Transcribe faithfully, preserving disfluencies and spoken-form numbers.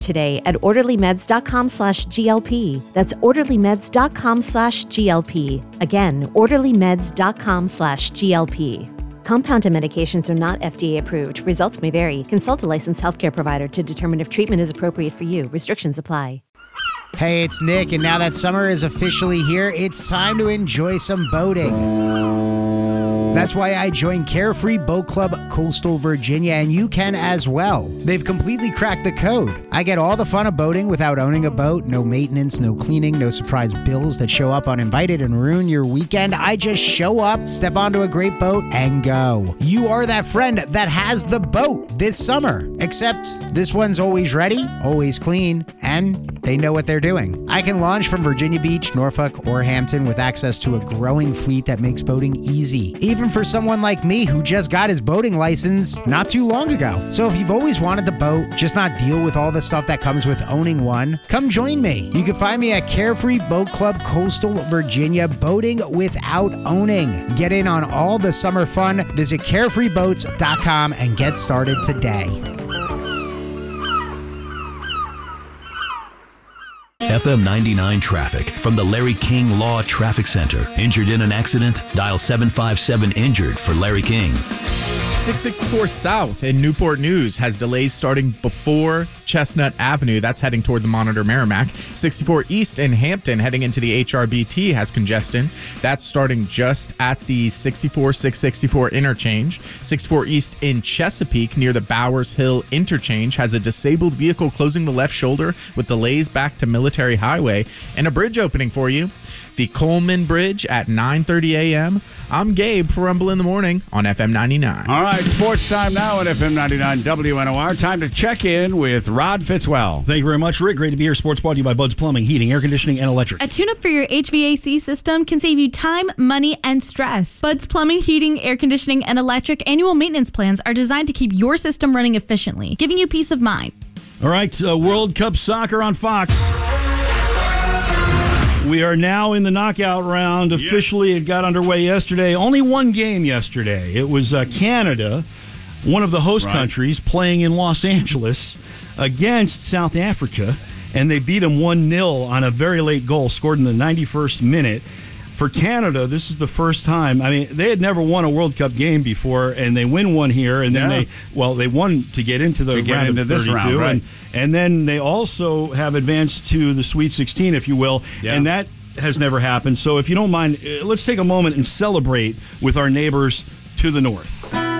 today at orderlymeds.com slash GLP. That's orderlymeds.com slash GLP. Again, orderlymeds.com slash GLP. Compounded medications are not F D A approved. Results may vary. Consult a licensed healthcare provider to determine if treatment is appropriate for you. Restrictions apply. Hey, it's Nick, and now that summer is officially here, it's time to enjoy some boating. That's why I joined Carefree Boat Club Coastal Virginia, and you can as well. They've completely cracked the code. I get all the fun of boating without owning a boat. No maintenance, no cleaning, no surprise bills that show up uninvited and ruin your weekend. I just show up, step onto a great boat, and go. You are that friend that has the boat this summer. Except this one's always ready, always clean, and they know what they're doing. I can launch from Virginia Beach, Norfolk, or Hampton with access to a growing fleet that makes boating easy. Even for someone like me who just got his boating license not too long ago. So if you've always wanted to boat, just not deal with all the stuff that comes with owning one, come join me. You can find me at Carefree Boat Club Coastal Virginia, boating without owning. Get in on all the summer fun. Visit carefree boats dot com and get started today. F M ninety-nine traffic from the Larry King Law Traffic Center. Injured in an accident? Dial seven five seven injured for Larry King. six sixty-four South in Newport News has delays starting before Chestnut Avenue. That's heading toward the Monitor Merrimack. sixty-four East in Hampton heading into the H R B T has congestion. That's starting just at the sixty-four six sixty-four interchange. sixty-four East in Chesapeake near the Bowers Hill interchange has a disabled vehicle closing the left shoulder with delays back to Military Highway. And a bridge opening for you. The Coleman Bridge at nine thirty a.m. I'm Gabe for Rumble in the Morning on F M ninety-nine. All right, sports time now at F M ninety-nine W N O R. Time to check in with Rod Fitzwell. Thank you very much, Rick. Great to be here. Sports brought to you by Bud's Plumbing, Heating, Air Conditioning, and Electric. A tune-up for your H V A C system can save you time, money, and stress. Bud's Plumbing, Heating, Air Conditioning, and Electric annual maintenance plans are designed to keep your system running efficiently, giving you peace of mind. All right, uh, World Cup Soccer on Fox. We are now in the knockout round. Officially, it got underway yesterday. Only one game yesterday. It was uh, Canada, one of the host right. countries, playing in Los Angeles against South Africa, and they beat them one nil on a very late goal scored in the ninety-first minute. For Canada, this is the first time. I mean, they had never won a World Cup game before, and they win one here, and then yeah. they, well, they won to get into the to get round into of this thirty-two, round, right. and, and then they also have advanced to the Sweet sixteen, if you will, yeah. and that has never happened. So if you don't mind, let's take a moment and celebrate with our neighbors to the north.